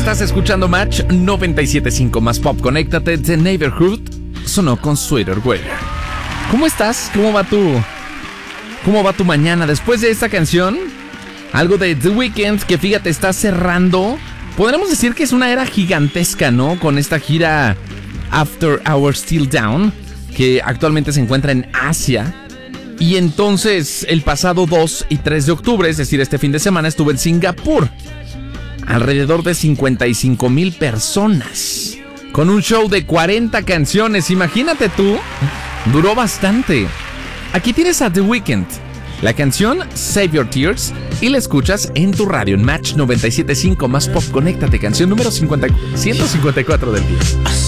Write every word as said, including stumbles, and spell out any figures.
Estás escuchando Match noventa y siete punto cinco más pop. Conéctate. The Neighborhood sonó con Sweater Weather. ¿Cómo estás? ¿Cómo va tu ¿Cómo va tu mañana? Después de esta canción, algo de The Weeknd, que fíjate, está cerrando. Podríamos decir que es una era gigantesca, ¿no? Con esta gira After Hours Still Down, que actualmente se encuentra en Asia. Y entonces, el pasado dos y tres de octubre, es decir, este fin de semana, estuve en Singapur. Alrededor de cincuenta y cinco mil personas, con un show de cuarenta canciones. Imagínate tú, duró bastante. Aquí tienes a The Weeknd, la canción Save Your Tears, y la escuchas en tu radio en Match noventa y siete punto cinco más pop. Conéctate, canción número cincuenta, ciento cincuenta y cuatro del día.